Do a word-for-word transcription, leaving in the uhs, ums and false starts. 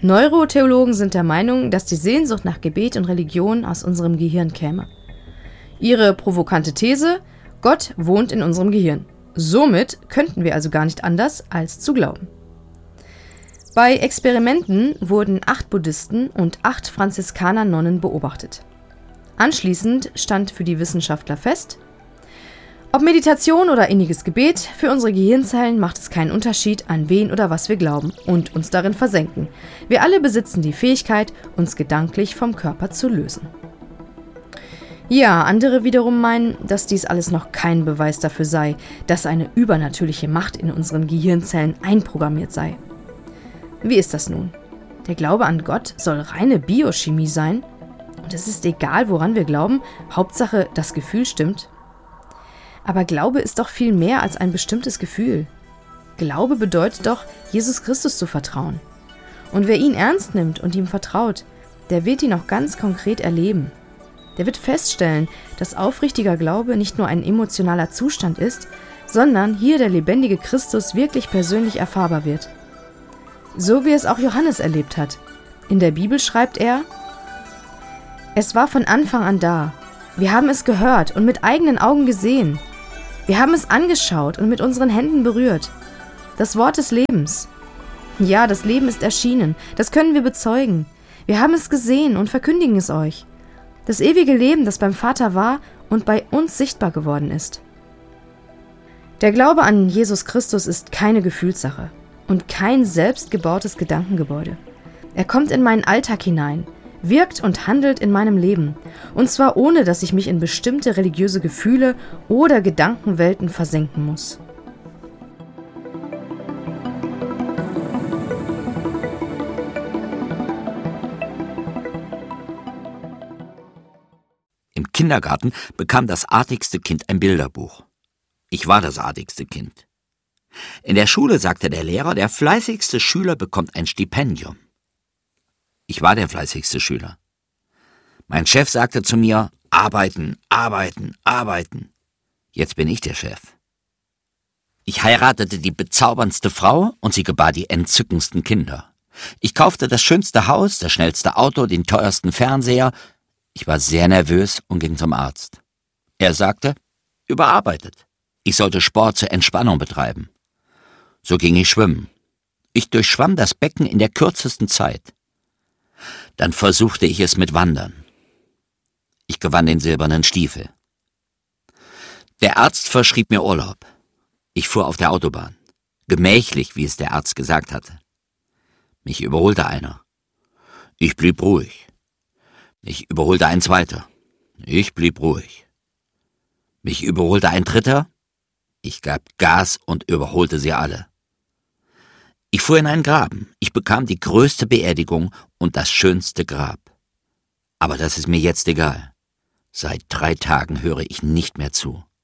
Neurotheologen sind der Meinung, dass die Sehnsucht nach Gebet und Religion aus unserem Gehirn käme. Ihre provokante These: Gott wohnt in unserem Gehirn. Somit könnten wir also gar nicht anders, als zu glauben. Bei Experimenten wurden acht Buddhisten und acht Franziskaner-Nonnen beobachtet. Anschließend stand für die Wissenschaftler fest: Ob Meditation oder inniges Gebet, für unsere Gehirnzellen macht es keinen Unterschied, an wen oder was wir glauben und uns darin versenken. Wir alle besitzen die Fähigkeit, uns gedanklich vom Körper zu lösen. Ja, andere wiederum meinen, dass dies alles noch kein Beweis dafür sei, dass eine übernatürliche Macht in unseren Gehirnzellen einprogrammiert sei. Wie ist das nun? Der Glaube an Gott soll reine Biochemie sein? Und es ist egal, woran wir glauben, Hauptsache, das Gefühl stimmt. Aber Glaube ist doch viel mehr als ein bestimmtes Gefühl. Glaube bedeutet doch, Jesus Christus zu vertrauen. Und wer ihn ernst nimmt und ihm vertraut, der wird ihn auch ganz konkret erleben. Der wird feststellen, dass aufrichtiger Glaube nicht nur ein emotionaler Zustand ist, sondern hier der lebendige Christus wirklich persönlich erfahrbar wird. So wie es auch Johannes erlebt hat. In der Bibel schreibt er: Es war von Anfang an da. Wir haben es gehört und mit eigenen Augen gesehen. Wir haben es angeschaut und mit unseren Händen berührt. Das Wort des Lebens. Ja, das Leben ist erschienen. Das können wir bezeugen. Wir haben es gesehen und verkündigen es euch. Das ewige Leben, das beim Vater war und bei uns sichtbar geworden ist. Der Glaube an Jesus Christus ist keine Gefühlssache und kein selbstgebautes Gedankengebäude. Er kommt in meinen Alltag hinein, wirkt und handelt in meinem Leben, und zwar ohne, dass ich mich in bestimmte religiöse Gefühle oder Gedankenwelten versenken muss. Im Kindergarten bekam das artigste Kind ein Bilderbuch. Ich war das artigste Kind. In der Schule sagte der Lehrer, der fleißigste Schüler bekommt ein Stipendium. Ich war der fleißigste Schüler. Mein Chef sagte zu mir: Arbeiten, arbeiten, arbeiten. Jetzt bin ich der Chef. Ich heiratete die bezauberndste Frau und sie gebar die entzückendsten Kinder. Ich kaufte das schönste Haus, das schnellste Auto, den teuersten Fernseher. Ich war sehr nervös und ging zum Arzt. Er sagte: Überarbeitet. Ich sollte Sport zur Entspannung betreiben. So ging ich schwimmen. Ich durchschwamm das Becken in der kürzesten Zeit. Dann versuchte ich es mit Wandern. Ich gewann den silbernen Stiefel. Der Arzt verschrieb mir Urlaub. Ich fuhr auf der Autobahn. Gemächlich, wie es der Arzt gesagt hatte. Mich überholte einer. Ich blieb ruhig. Mich überholte ein zweiter. Ich blieb ruhig. Mich überholte ein dritter. Ich gab Gas und überholte sie alle. Ich fuhr in einen Graben. Ich bekam die größte Beerdigung und das schönste Grab. Aber das ist mir jetzt egal. Seit drei Tagen höre ich nicht mehr zu.